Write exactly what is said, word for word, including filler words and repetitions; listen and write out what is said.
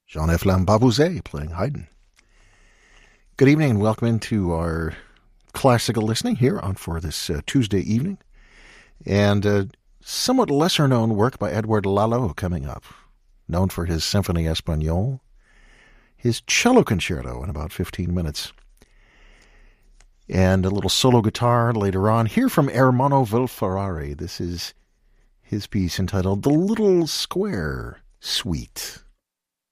Jean-F. Lambabouze playing Haydn. Good evening and welcome into our classical listening here on for this uh, Tuesday evening. And uh, somewhat lesser known work by Edouard Lalo coming up, known for his Symphonie Espagnole, his cello concerto in about fifteen minutes. And a little solo guitar later on. Here from Ermanno Vilfarari, this is his piece entitled The Little Square Suite.